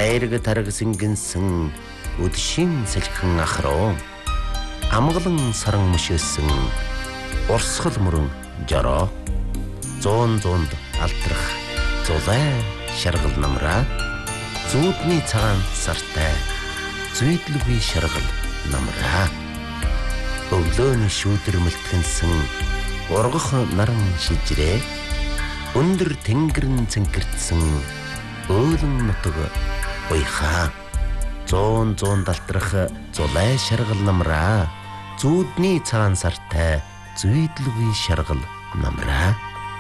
хайраг тараг сингэнсэн өдшин сэлхэн ахруу амгалан саран мөшөөсөн урсгал мөрөн жороо зуунд алтрах зулай шаргал намраа зүүдний цагаан сартай зүйдлгүй шаргал намраа өглөөний шүүдэр мэлтгэнсэн ургах наран шижрээ өндөр тэнгэрн цэнкэрдсэн өөлөн нутаг уйхаа зуун далтрах зулай шаргал намраа зүүдний цагаан сартай зүйдлгүй шаргал намраа